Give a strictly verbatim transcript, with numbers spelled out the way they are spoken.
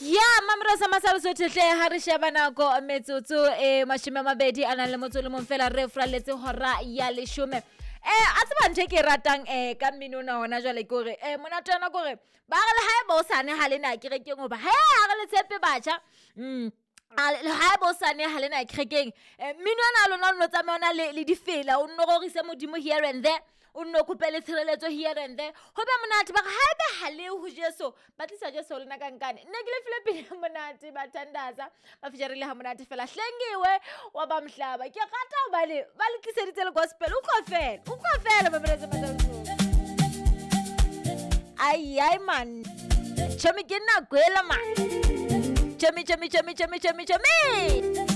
Ya mamrosa masalo tle ha re sheba nako metsotso e mashome a mabedi a nang le motso le mong fela re fraletse hora ya leshome. Eh a tseba nthe ke ratang eh ka mmino ona hona jwale ke hore eh monate ona ke hore ba re le hae bo sane ha lena kerekeng hoba ha ha re le tshepe batjha mm ha bo sane ha lena kerekeng mmino ona lona no tsamaya le le difela o no gorise modimo here and there o no kopele tshireletso here and there ho be monate ba ha be ha le ho Jesu ba tlisa Jesu lena ka nkane nne ke le file pele monate ba thandaza ba fijerile ha monate fela hlengiwe wa ba mhlaba ke rata ho ba le ba le tliseditse le gospel o ko fela o ko fela ba beretse matsatsong ai ai man chomi ke nna gwela man chomi chomi chomi chomi chomi chomi